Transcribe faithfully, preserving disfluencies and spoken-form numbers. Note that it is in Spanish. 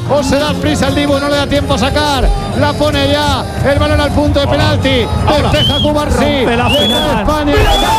o se da prisa el Dibu, no le da tiempo a sacar. La pone ya, el balón al punto de penalti. Despeja Cubarsí. Rompe la final. España.